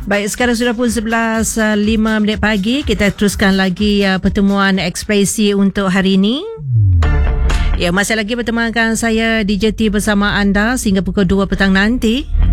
Baik, sekarang sudah pun 11.05 pagi. Kita teruskan lagi pertemuan ekspresi untuk hari ini. Ya, masih lagi bertemankan saya DJ T bersama anda sehingga pukul 2 petang nanti.